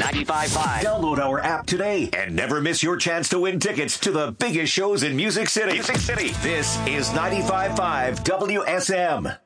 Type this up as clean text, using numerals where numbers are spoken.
95.5. Download our app today and never miss your chance to win tickets to the biggest shows in Music City. This is 95.5 WSM.